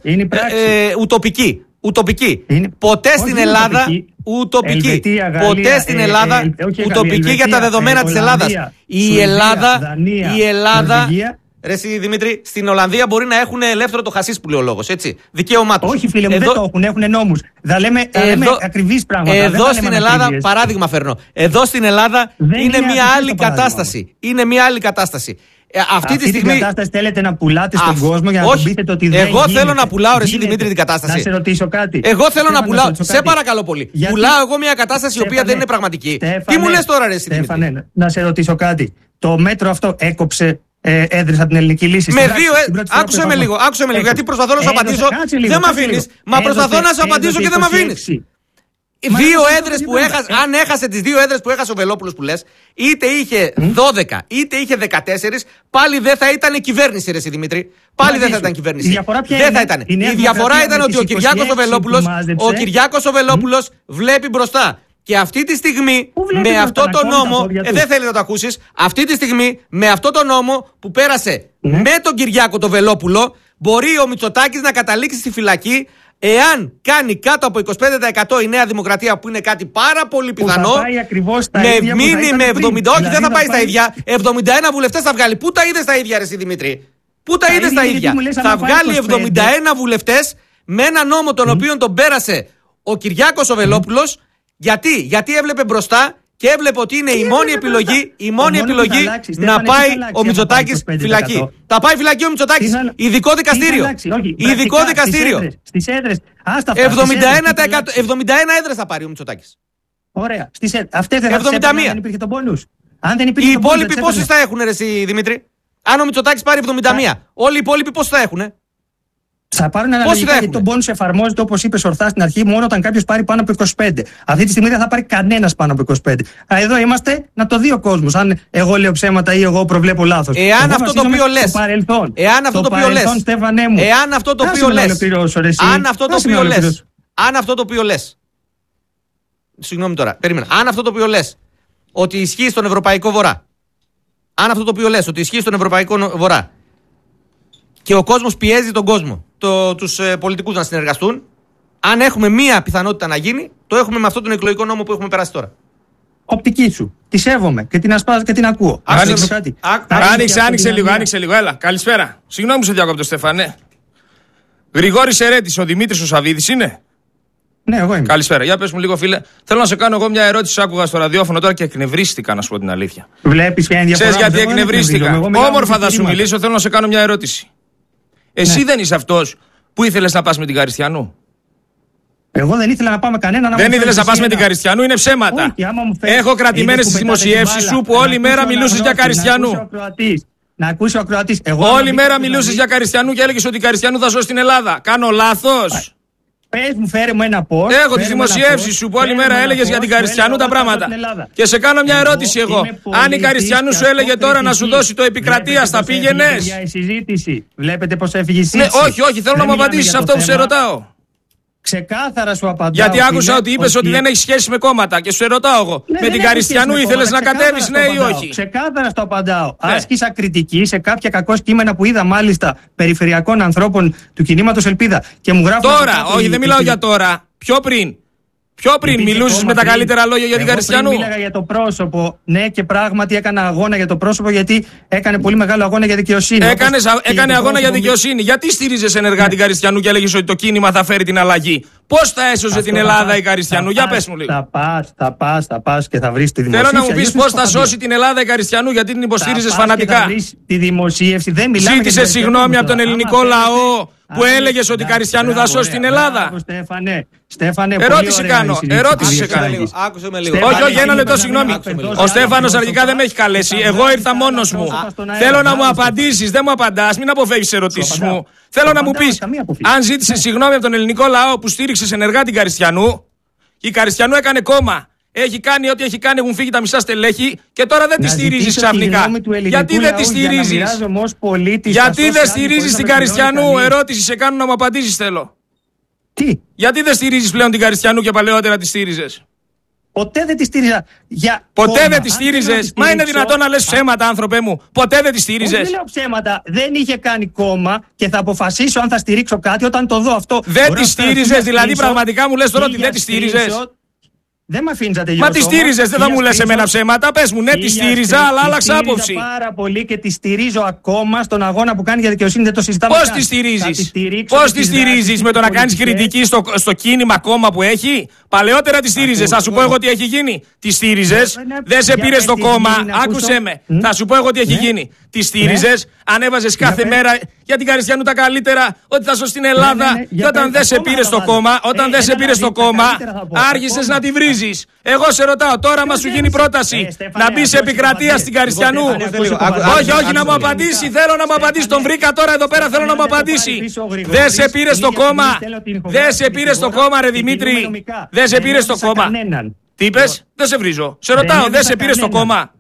ουτοπική. Ποτέ στην Ελλάδα ουτοπική. Ποτέ στην Ελλάδα ουτοπική για τα δεδομένα της Ελλάδας. Η Ελλάδα. Ρε εσύ Δημήτρη, στην Ολλανδία μπορεί να έχουν ελεύθερο το χασίς που λέει ο λόγος, έτσι. Δικαίωμά τους. Όχι φίλε μου, δεν το έχουν νόμους. Θα λέμε ακριβείς πράγματα. Εδώ στην Ελλάδα, παράδειγμα φέρνω. Εδώ στην Ελλάδα είναι μια άλλη κατάσταση. Είναι μια άλλη κατάσταση. Αυτή τη στιγμή. Την κατάσταση θέλετε να πουλάτε στον κόσμο για να τον πείτε ότι δεν γίνεται. Εγώ θέλω να πουλάω, ρε εσύ Δημήτρη, την κατάσταση. Να σε ρωτήσω κάτι. Εγώ θέλω να πουλάω. Σε παρακαλώ πολύ. Πουλάω εγώ μια κατάσταση η οποία δεν είναι πραγματική. Τι μου λες τώρα, ρε εσύ Δημήτρη? Να σε ρωτήσω κάτι. Το μέτρο αυτό έκοψε έδρες από την ελληνική λύση? Με δύο. Άκουσε με λίγο, γιατί προσπαθώ να σου απαντήσω. Δεν με αφήνεις. Μα προσπαθώ να σου απαντήσω και δεν με αφήνεις. Δύο έδρες που έχασε, αν έχασε τις 2 έδρες που έχασε ο Βελόπουλος που λες, είτε είχε 12 είτε είχε 14, πάλι δεν θα ήταν κυβέρνηση, ρε εσύ Δημήτρη. Πάλι δεν θα ήταν κυβέρνηση. Δεν θα ήταν. Η διαφορά ήταν ότι ο Κυριάκος ο Βελόπουλος βλέπει μπροστά. Και αυτή τη στιγμή με αυτό το νόμο, δεν θέλει να το ακούσεις, αυτή τη στιγμή με αυτό το νόμο που πέρασε με τον Κυριάκο το Βελόπουλο, μπορεί ο Μητσοτάκης να καταλήξει στη φυλακή εάν κάνει κάτω από 25% η Νέα Δημοκρατία, που είναι κάτι πάρα πολύ πιθανό. Με μείνει με 70, όχι δεν θα πάει στα ίδια, 71 βουλευτές θα βγάλει. Πού τα είδες τα ίδια, ρε εσύ Δημήτρη? Πού τα είδες τα ίδια? Θα βγάλει 71 βουλευτές με ένα νόμο τον οποίο τον πέρασε ο Κυριάκος ο Βελόπουλος. Γιατί έβλεπε μπροστά και έβλεπε ότι είναι η μόνη επιλογή να πάει ο Μητσοτάκης φυλακή. Θα πάει φυλακή ο Μητσοτάκης. Ειδικό δικαστήριο. Ειδικό δικαστήριο. 71 έδρες θα πάρει ο Μητσοτάκης. Ωραία. Αυτές δεν θα τις έπαιρνε αν υπήρχε τον πόνους. Οι υπόλοιποι πόσες θα έχουν, ρε εσύ Δημήτρη? Αν ο Μητσοτάκης πάρει 71, όλοι οι υπόλοιποι πόσες θα έχουν? Θα πάρουν αναλογικά, γιατί τον πόνους εφαρμόζεται, όπως είπες ορθά στην αρχή, μόνο όταν κάποιος πάρει πάνω από 25. Αυτή τη στιγμή δεν θα πάρει κανένας πάνω από 25. Εδώ είμαστε να το δει ο κόσμος. Αν εγώ λέω ψέματα ή εγώ προβλέπω λάθος. Εάν αυτό το οποίο λες. Εάν αυτό το οποίο λες. Συγγνώμη τώρα, περίμενα. Αν αυτό το οποίο λες ότι ισχύει στον Ευρωπαϊκό Βορρά. αν αυτό το οποίο λες ότι ισχύει στον Ευρωπαϊκό Βορρά και ο κόσμος πιέζει τον κόσμο, τους πολιτικούς να συνεργαστούν, αν έχουμε μία πιθανότητα να γίνει, το έχουμε με αυτόν τον εκλογικό νόμο που έχουμε περάσει τώρα. Οπτική σου. Τη σέβομαι και την ασπάζω και την ακούω. Άνοιξε λίγο. Έλα, καλησπέρα. Συγγνώμη που σε διακόπτω, Στέφανε. Γρηγόρης Ερέτης, ο Δημήτρης ο Σαββίδης είναι. Ναι, εγώ είμαι. Καλησπέρα. Για πες μου λίγο, φίλε. Θέλω να σε κάνω εγώ μια ερώτηση. Άκουγα στο ραδιόφωνο τώρα και εκνευρίστηκα, να σου πω την αλήθεια. Βλέπεις ποια είναι η διαφορά. Ξέρεις γιατί εκνευρίστηκα? Όμορφα θα σου μιλήσω. Θέλω να σε κάνω μια ερώτηση. Εσύ δεν είσαι αυτός που ήθελες να πας με την Καριστιανού? Εγώ δεν ήθελα να πάμε κανένα. Δεν ήθελες να πας με την Καριστιανού, είναι ψέματα. Έχω κρατημένες τις δημοσιεύσεις σου που όλη μέρα μιλούσες για Καριστιανού. Να ακούσει ο ακροατής. Όλη μέρα μιλούσες για Καριστιανού και έλεγες ότι η Καριστιανού θα σώσει την Ελλάδα. Κάνω λάθος? Πες μου, φέρε μου ένα post. Έχω τις δημοσιεύσεις σου που όλη μέρα έλεγες για την Καριστιανού τα πράγματα. Και σε κάνω μια ερώτηση εγώ. Αν η Καριστιανού σου έλεγε τώρα να σου δώσει το επικρατείας, θα πήγαινες? Βλέπετε πως έφυγε η συζήτηση. Όχι, θέλω να μου απαντήσεις αυτό που σε ρωτάω. Ξεκάθαρα σου απαντάω. Γιατί άκουσα ότι είπες ότι δεν έχει σχέση με κόμματα και σου ρωτάω εγώ. Με την Καριστιανού ήθελες να κατέβεις, ναι ή όχι? Ξεκάθαρα στο απαντάω. Άσκησα κριτική σε κάποια κακό κείμενα που είδα μάλιστα περιφερειακών ανθρώπων του κινήματος Ελπίδα. Και μου γράφουν. Τώρα, όχι, δεν μιλάω για τώρα. Πιο πριν. Πιο πριν μιλούσες με τα καλύτερα λόγια για την Καριστιανού. Εγώ μίλαγα για το πρόσωπο. Ναι, και πράγματι έκανα αγώνα για το πρόσωπο, γιατί έκανε πολύ μεγάλο αγώνα για δικαιοσύνη. Έκανε αγώνα για δικαιοσύνη. Γιατί στήριζες ενεργά την Καριστιανού και έλεγες ότι το κίνημα θα φέρει την αλλαγή? Πώς θα έσωσε την Ελλάδα η Καριστιανού? Για πες μου λίγο. Θα πας και θα βρεις τη δημοσίευση. Θέλω να μου πεις πώς θα σώσει την Ελλάδα η Καριστιανού, γιατί την υποστήριζες φανατικά. Τη δημοσίευση δεν μιλάμε. Ζήτησε συγγνώμη από τον ελληνικό λαό που έλεγες ότι η Καριστιανού θα σώσει την Ελλάδα? Στέφανε, ερώτηση κάνω. Άκουσε με λίγο. Όχι, ένα λεπτό, συγγνώμη. Ο Στέφανος αρχικά δεν με έχει καλέσει. Εγώ ήρθα μόνος μου. Θέλω να μου απαντήσεις. Δεν μου απαντάς. Μην αποφεύγεις τις ερωτήσεις μου. Θέλω να μου πεις, αν ζήτησε συγγνώμη από τον ελληνικό λαό που στήριξε ενεργά την Καριστιανού, η Καριστιανού έκανε κόμμα. Έχει κάνει ό,τι έχει κάνει, έχουν φύγει τα μισά στελέχη και τώρα δεν τη στηρίζεις ξαφνικά. Γιατί δεν τη στηρίζεις? Γιατί δεν στηρίζεις την Καριστιανού? Ερώτηση σε κάνω, να μου απαντήσεις θέλω. Τι? Γιατί δεν στηρίζεις πλέον την Καριστιανού και παλαιότερα τη στήριζες? Ποτέ δεν τη στήριζα. Ποτέ δεν τη στήριζες? Μα είναι δυνατόν να λες ψέματα, άνθρωπε μου? Ποτέ δεν τη στήριζες? Δεν λέω ψέματα. Δεν είχε κάνει κόμμα και θα αποφασίσω αν θα στηρίξω κάτι όταν το δω αυτό. Δεν τη στήριζες, δηλαδή πραγματικά μου λες τώρα ότι δεν τη στήριζες? Δεν με αφήνεις να τελειώσω. Μα τη στήριζες, δεν θα μου λες εμένα ψέματα. Πες μου, ναι, τη στήριζα, αλλά άλλαξα άποψη. Πάρα πολύ και τη στηρίζω ακόμα στον αγώνα που κάνει για δικαιοσύνη. Δεν το συζητάμε. Πώς τη στηρίζεις? Πώς τη στηρίζεις? Με το να κάνεις κριτική στο κίνημα κόμμα που έχει? Παλαιότερα τη στήριζες. Θα σου πω εγώ τι έχει γίνει. Τη στήριζες, δεν σε πήρε στο κόμμα. Άκουσε με. Θα σου πω εγώ τι έχει γίνει. Τη στήριζες, ανέβαζες κάθε μέρα για την Καριστιανού τα καλύτερα, ότι θα σώσει την Ελλάδα. Και όταν δεν σε πήρε στο κόμμα, άρχισες να τη βρίζεις. Εγώ σε ρωτάω τώρα, μα σου γίνει πρόταση να μπει σε επικρατεία στην Καριστιανού? Όχι, να μου απαντήσει. Θέλω να μου απαντήσει. Τον βρήκα τώρα εδώ πέρα, θέλω να μου απαντήσει. Δεν σε πήρε στο κόμμα. Δεν σε πήρε στο κόμμα, ρε Δημήτρη. Δεν σε πήρε στο κόμμα. Τι είπες? Δεν σε βρίζω. Σε ρωτάω, δεν σε πήρε στο κόμμα?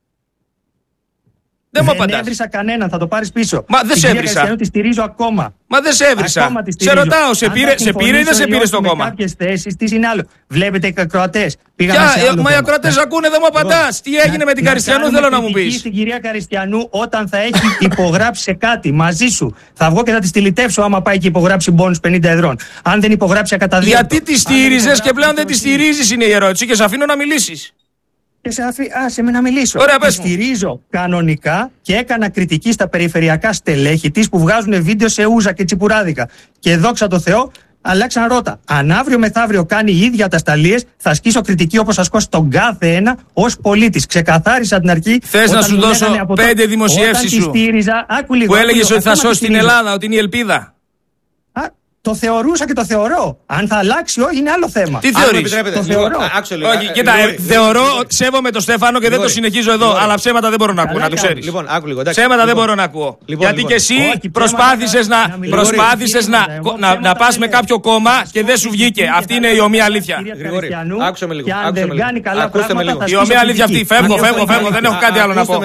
Δεν έβρισα κανέναν, θα το πάρεις πίσω. Μα δεν σε έβρισα. Τη στηρίζω ακόμα. Μα δεν σε έβρισα. Σε ρωτάω, σε πήρε ή δεν σε πήρε στο κόμμα? Κάποιες θέσεις, τι είναι άλλο. Βλέπετε οι ακροατές. Μα οι ακροατές ακούνε, δεν μου απαντάς. Τι έγινε με την Καριστιανού, θέλω να μου πεις. Στην κυρία Καριστιανού, όταν θα έχει υπογράψει σε κάτι μαζί σου, θα βγω και θα τη στυλιτεύσω άμα πάει και υπογράψει μπόνους 50 εδρών. Αν δεν υπογράψει ακαταδίωκτο. Γιατί τη στήριζες και πλέον δεν τη στηρίζεις, είναι η ερώτηση, και σε αφήνω να μιλήσεις. Άσε με να μιλήσω. Τη στηρίζω κανονικά και έκανα κριτική στα περιφερειακά στελέχη της που βγάζουν βίντεο σε ούζα και τσιπουράδικα. Και δόξα τω Θεώ, αλλάξαν ρότα. Αν αύριο μεθαύριο κάνει η ίδια ατασταλίες, θα ασκήσω κριτική όπως ασκώ στον κάθε ένα ως πολίτης. Ξεκαθάρισα την αρχή. Θες να σου δώσω 5 δημοσιεύσεις σου που έλεγες ότι θα σώσει την Ελλάδα, ότι είναι η ελπίδα? Το θεωρούσα και το θεωρώ. Αν θα αλλάξει, όχι, είναι άλλο θέμα. Τι θεωρείς? Το θεωρώ. Όχι, κοίτα, θεωρώ, σέβομαι τον Στέφανο και δεν το συνεχίζω εδώ. Αλλά ψέματα δεν μπορώ να ακούω, να το ξέρεις. Ψέματα δεν μπορώ να ακούω. Γιατί και εσύ προσπάθησες να πας με κάποιο κόμμα και δεν σου βγήκε. Αυτή είναι η ομοία αλήθεια. Άκουσε με λίγο. Η ομοία αλήθεια αυτή. Φεύγω. Δεν έχω κάτι άλλο να πω.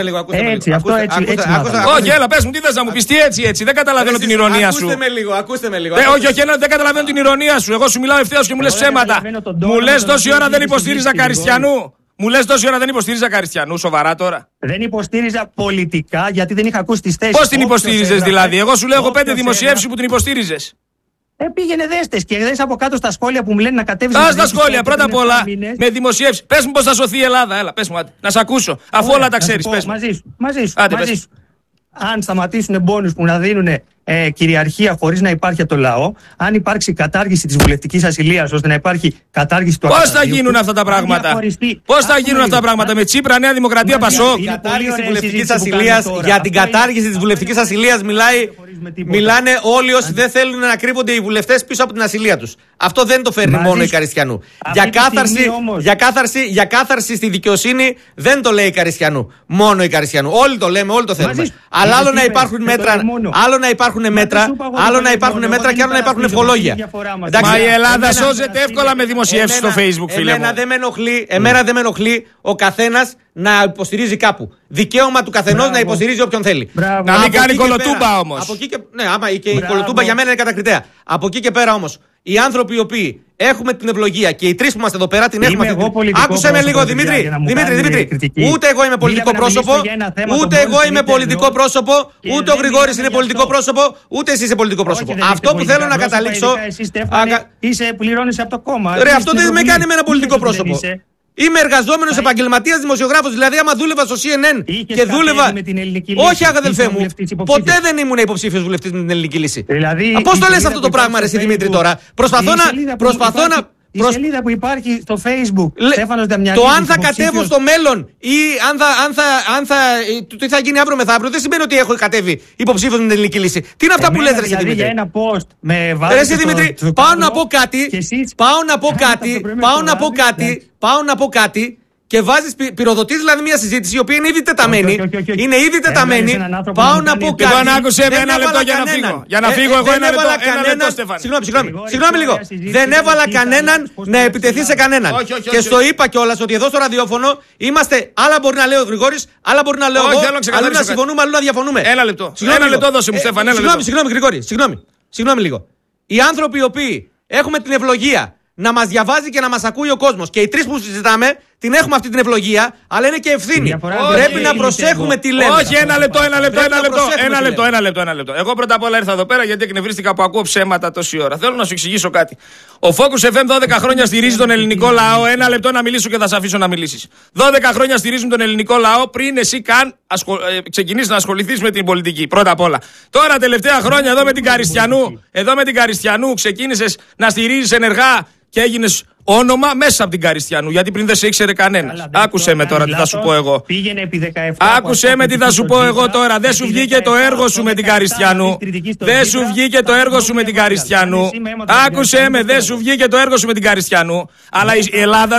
Όχι, έλα, πες μου, τι θες να μου πεις? Τι έτσι. Δεν καταλαβαίνω την ηρωνία σου. Ακούστε με λίγο. Όχι, δεν καταλαβαίνω την ηρωνία σου. Εγώ σου μιλάω ευθέως και μου λες ψέματα. Μου λες τόση ώρα δεν υποστήριζα Καριστιανού. Μου λες τόση ώρα δεν υποστήριζα Καριστιανού, σοβαρά τώρα. Δεν υποστήριζα πολιτικά γιατί δεν είχα ακούσει τις θέσεις. Πώς την υποστήριζες δηλαδή? Εγώ σου λέω, έχω 5 δημοσιεύσεις που την υποστήριζες. Πήγαινε δέστες και δες από κάτω στα σχόλια που μου λένε να κατέβεις. Στα σχόλια, πρώτα απ' όλα με δημοσιεύσεις. Πες μου πώς θα σωθεί η Ελλάδα. Έλα, πες μου, να σ' ακούσω. Αφού όλα τα ξέρεις, πες μου. Μαζί σου. Αν σταματήσουν μπόνους που να δίνουν κυριαρχία χωρίς να υπάρχει το λαό, αν υπάρξει κατάργηση της βουλευτικής ασυλίας ώστε να υπάρχει κατάργηση του Πώς θα γίνουν αυτά τα πράγματα? Πώς θα γίνουν αυτά τα πράγματα με Τσίπρα, Νέα Δημοκρατία, Πασόκ? Για την κατάργηση της βουλευτικής ασυλίας μιλάνε όλοι όσοι δεν θέλουν να κρύβονται οι βουλευτές πίσω από την ασυλία τους. Αυτό δεν το φέρνει μόνο η Καριστιανού. Για κάθαρση στη δικαιοσύνη δεν το λέει η Καριστιανού. Μόνο η Καριστιανού. Όλοι το λέμε, όλοι το θέλουμε. Αλλά άλλο να υπάρχουν μέτρα, άλλο να υπάρχουν και άλλο να υπάρχουν ευχολόγια. Μα η Ελλάδα σώζεται εύκολα με δημοσιεύσεις στο Facebook, φίλε μου. Εμένα δεν με ενοχλεί ο καθένας να υποστηρίζει κάπου. Δικαίωμα του καθενός να υποστηρίζει όποιον θέλει. Να μην κάνει κολοτούμπα όμως. Ναι, άμα και η κολοτούμπα για μένα είναι κατακριτέα. Από εκεί και πέρα όμως, οι άνθρωποι οι οποίοι έχουμε την ευλογία και οι τρεις που είμαστε εδώ πέρα την έχουμε. Άκουσε με λίγο, Δημήτρη. Ούτε εγώ είμαι πολιτικό πρόσωπο, ούτε ο Γρηγόρης είναι πολιτικό πρόσωπο, ούτε εσύ είσαι πολιτικό πρόσωπο. Αυτό που θέλω να καταλήξω. Είσαι πληρώνεις από το κόμμα. Ρε, αυτό δεν με κάνει με ένα πολιτικό πρόσωπο. Είμαι εργαζόμενος επαγγελματίας δημοσιογράφος. Δηλαδή, άμα δούλευα στο CNN και δούλευα. Όχι, αδελφέ μου, ποτέ δεν ήμουν υποψήφιος βουλευτής με την ελληνική λύση. Πώς το λες αυτό το πράγμα, ρε, εσύ Δημήτρη, τώρα? Προσπαθώ να. Η σελίδα που υπάρχει στο Facebook, Στέφανος Δαμιανίδης. Το αν θα κατέβω στο μέλλον ή τι θα γίνει αύριο μεθαύριο δεν σημαίνει ότι έχω κατέβει υποψήφιος με την ελληνική λύση. Τι είναι αυτά που λες, ρε Δημήτρη? Για ένα post με βάση. Δημήτρη, πάω να πω κάτι. Και βάζεις, πυροδοτείς δηλαδή μια συζήτηση η οποία είναι ήδη τεταμένη. Είναι ήδη τεταμένη. Πάω να πω κάτι. Λοιπόν, άκουσε με ένα λεπτό για να φύγω. Για να φύγω εγώ ένα λεπτό, Στέφανε. Συγγνώμη λίγο. Δεν έβαλα κανέναν να επιτεθεί σε κανέναν. Και στο είπα κιόλας ότι εδώ στο ραδιόφωνο είμαστε. Άλλα μπορεί να λέει ο Γρηγόρης, άλλα μπορεί να λέω εγώ. Αλλού να συμφωνούμε, αλλού να διαφωνούμε. Ένα λεπτό. Ένα λεπτό δώσε μου, Στέφανε. Συγγνώμη, Γρηγόρη. Συγγνώμη λίγο. Οι άνθρωποι οι οποίοι έχουμε την ευλογία να μας διαβάζει και να μας ακούει ο κόσμος. Και οι τρεις που συζητάμε την έχουμε αυτή την ευλογία, αλλά είναι και ευθύνη. Πρέπει να προσέχουμε τι λέμε. Όχι, ένα λεπτό. Εγώ πρώτα απ' όλα ήρθα εδώ πέρα γιατί εκνευρίστηκα που ακούω ψέματα τόση ώρα. Θέλω να σου εξηγήσω κάτι. Ο Focus FM 12 χρόνια στηρίζει τον ελληνικό λαό. Ένα λεπτό να μιλήσω και θα σε αφήσω να μιλήσεις. 12 χρόνια στηρίζουν τον ελληνικό λαό πριν εσύ καν ξεκινήσεις να ασχοληθείς με την πολιτική. Πρώτα απ' όλα. Τώρα τελευταία χρόνια εδώ με την Καριστιανού ξεκίνησες να στηρίζεις ενεργά και έγινες όνομα μέσα από την Καριστιανού. Γιατί πριν δεν σε ήξερε κανένας. Άκουσε με τώρα τι θα σου πω εγώ. Άκουσε με τι θα σου πω εγώ τώρα. Δεν σου βγήκε το έργο σου με την Καριστιανού. Δεν σου βγήκε το έργο σου με την Καριστιανού. Άκουσε με, δεν σου βγήκε το έργο σου με την Καριστιανού. Αλλά η Ελλάδα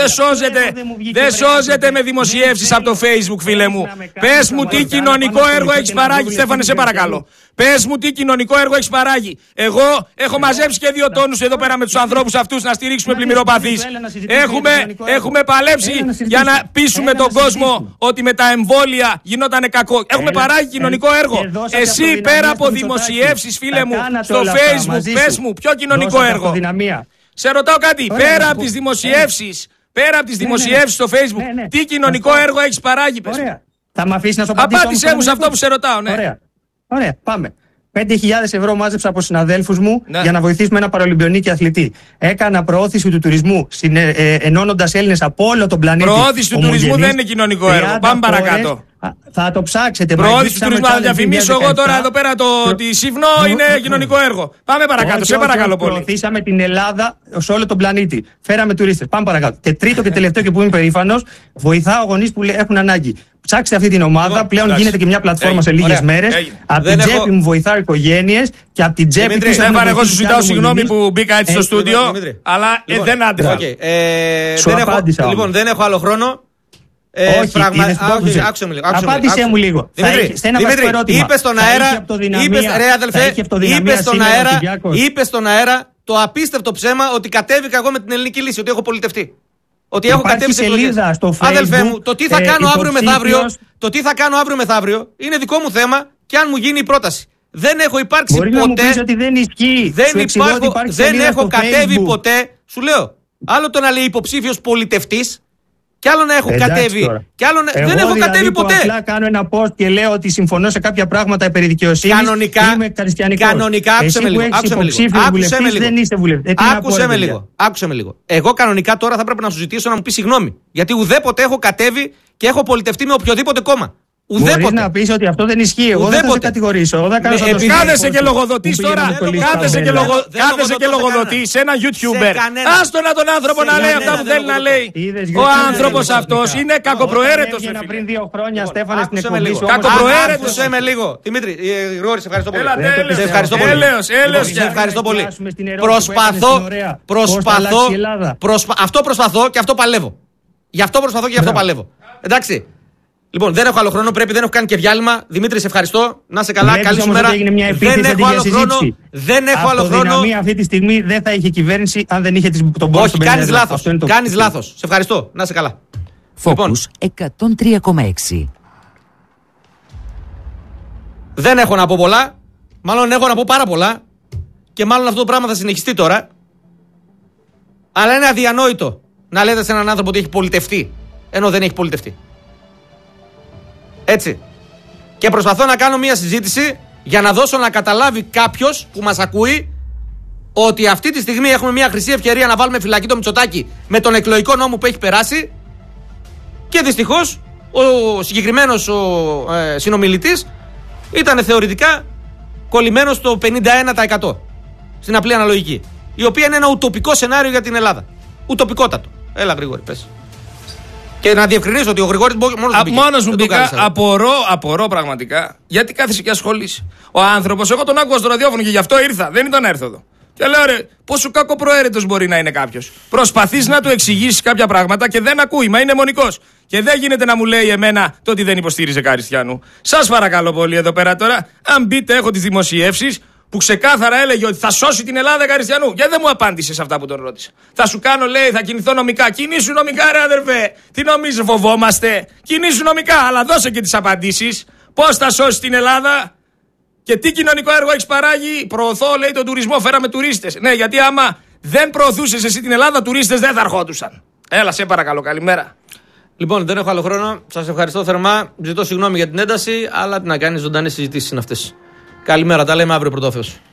δεν σώζεται με δημοσιεύσεις από το Facebook, φίλε μου. Πες μου τι κοινωνικό έργο έχεις παράγει, Στέφανε, σε παρακαλώ. Πες μου τι κοινωνικό έργο έχεις παράγει. Εγώ έχω μαζέψει και 2 τόνους εδώ πέρα με τους ανθρώπους αυτούς να στηρίξουμε πλημμυροπαθείς. Έχουμε παλέψει για να πείσουμε τον κόσμο ότι με τα εμβόλια γινότανε κακό. Έχουμε παράγει κοινωνικό έργο. Εσύ πέρα από δημοσιεύσεις, φίλε μου, στο Facebook, πες μου ποιο κοινωνικό έργο. Σε ρωτάω κάτι, πέρα από τις δημοσιεύσεις, στο Facebook, τι κοινωνικό έργο έχεις παράγει, πες μου. Θα μ' αφήσεις να σου απαντήσω? Απάντησέ μου σε αυτό που σε ρωτάω, ναι. Ωραία, πάμε. 5.000 ευρώ μάζεψα από συναδέλφους μου για να βοηθήσουμε ένα παραολυμπιονίκη αθλητή. Έκανα προώθηση του τουρισμού ενώνοντας Έλληνες από όλο τον πλανήτη. Προώθηση του τουρισμού δεν είναι κοινωνικό έργο. Πάμε παρακάτω. Θα το ψάξετε. Προώθηση του τουρισμού. Θα διαφημίσω εγώ τώρα εδώ πέρα ότι Σιβνό είναι κοινωνικό έργο. Πάμε παρακάτω. Σε παρακαλώ πολύ. Προωθήσαμε την Ελλάδα σε όλο τον πλανήτη. Φέραμε τουρίστες. Πάμε παρακάτω. Και τρίτο και τελευταίο και που είμαι περήφανος, βοηθάω γονείς που έχουν ανάγκη. Ψάξτε αυτή την ομάδα. Πλέον γίνεται και μια πλατφόρμα σε λίγες μέρες. Από την τσέπη μου βοηθάω οικογένειες και από την τσέπη του. Εγώ σου ζητάω συγγνώμη που μπήκα έτσι στο στούντιο, αλλά δεν άντεχα. Λοιπόν, δεν έχω άλλο χρόνο. Άκουσε μου λίγο. Απάντησέ μου λίγο. Δημήτρη, είπε στον αέρα το απίστευτο ψέμα ότι κατέβηκα εγώ με την ελληνική λύση, ότι έχω πολιτευτεί. Ότι έχω κατέβει σε εκλογές. Αδελφέ μου, το τι θα κάνω αύριο μεθαύριο είναι δικό μου θέμα και αν μου γίνει η πρόταση. Δεν έχω υπάρξει ποτέ. Μπορεί να μου πεις ότι δεν ισχύει. Δεν έχω κατέβει ποτέ. Σου λέω. Άλλο το να λέει υποψήφιος πολιτευτής Κι άλλο να έχω κατέβει. Κι άλλο να... Δεν έχω κατέβει ποτέ. Απλά κάνω ένα post και λέω ότι συμφωνώ σε κάποια πράγματα περί δικαιοσύνης. Είμαι χριστιανικός. Κανονικά, άκουσε με λίγο. Άκουσε με λίγο. Εγώ κανονικά τώρα θα πρέπει να σου ζητήσω να μου πει συγγνώμη. Γιατί ουδέποτε έχω κατέβει και έχω πολιτευτεί με οποιοδήποτε κόμμα. Μπορείς να πεις ότι αυτό δεν ισχύει. Εγώ δεν θα σε κατηγορήσω. Κάθεσαι και λογοδοτείς τώρα. Κάθεσαι και λογοδοτείς σε ένα YouTuber. Άστο να τον άνθρωπο να λέει αυτά που θέλει να λέει. Ο άνθρωπος αυτός είναι κακοπροαίρετος. Πριν 2 χρόνια, Στέφανε, στην εκπομπή σου. Κακοπροαίρετος. Άκουσε με λίγο. Δημήτρη, Γρηγόρη, σε ευχαριστώ πολύ. Σε ευχαριστώ πολύ. Σε ευχαριστώ πολύ. Αυτό προσπαθώ και αυτό παλεύω. Γι' αυτό προσπαθώ και γι' αυτό παλεύω. Εντάξει. Λοιπόν, δεν έχω άλλο χρόνο, δεν έχω κάνει και διάλειμμα. Δημήτρη, σε ευχαριστώ. Να είσαι καλά, καλή σου μέρα. Δεν έχω άλλο χρόνο. Δεν έχω άλλο χρόνο. Αυτή τη στιγμή δεν θα είχε κυβέρνηση αν δεν είχε τον πόνο. Όχι, κάνεις λάθος. Κάνεις λάθος. Σε ευχαριστώ. Να είσαι καλά. Focus 103,6. Δεν έχω να πω πολλά. Μάλλον έχω να πω πάρα πολλά. Και μάλλον αυτό το πράγμα θα συνεχιστεί τώρα. Αλλά είναι αδιανόητο να λέτε σε έναν άνθρωπο ότι έχει πολιτευτεί, ενώ δεν έχει πολιτευτεί. Έτσι. Και προσπαθώ να κάνω μια συζήτηση για να δώσω να καταλάβει κάποιος που μας ακούει ότι αυτή τη στιγμή έχουμε μια χρυσή ευκαιρία να βάλουμε φυλακή το Μητσοτάκη με τον εκλογικό νόμο που έχει περάσει και δυστυχώς ο συγκεκριμένος συνομιλητής ήταν θεωρητικά κολλημένος στο 51% στην απλή αναλογική, η οποία είναι ένα ουτοπικό σενάριο για την Ελλάδα. Ουτοπικότατο. Έλα Γρηγόρη, πες. Και να διευκρινίσω ότι ο Γρηγόρης μόνος μου μπήκα. Απορώ πραγματικά. Γιατί κάθεσαι και ασχολείσαι. Ο άνθρωπος, εγώ τον άκουγα στο ραδιόφωνο και γι' αυτό ήρθα. Δεν ήταν να έρθω εδώ. Και λέω ρε, πόσο κακοπροαίρετος μπορεί να είναι κάποιος. Προσπαθείς να του εξηγήσεις κάποια πράγματα και δεν ακούει, μα είναι μονικός. Και δεν γίνεται να μου λέει εμένα το ότι δεν υποστήριζε Καριστιανού. Σας παρακαλώ πολύ εδώ πέρα τώρα, αν μπείτε, έχω τις δημοσιεύσεις που ξεκάθαρα έλεγε ότι θα σώσει την Ελλάδα Καριστιανού. Γιατί δεν μου απάντησε σε αυτά που τον ρώτησα. Θα σου κάνω, λέει, θα κινηθώ νομικά. Κινήσου νομικά, ρε αδερφέ. Τι νομίζεις, φοβόμαστε. Κινήσου νομικά, αλλά δώσε και τις απαντήσεις. Πώς θα σώσει την Ελλάδα και τι κοινωνικό έργο έχεις παράγει. Προωθώ, λέει, τον τουρισμό. Φέραμε τουρίστες. Ναι, γιατί άμα δεν προωθούσες εσύ την Ελλάδα, τουρίστες δεν θα ερχόντουσαν. Έλα, σε παρακαλώ, καλημέρα. Λοιπόν, δεν έχω άλλο χρόνο. Σας ευχαριστώ θερμά. Ζητώ συγγνώμη για την ένταση, αλλά τι να κάνει, ζωντανές συζητήσεις είναι αυτές. Καλημέρα, τα λέμε αύριο πρωτόφεως.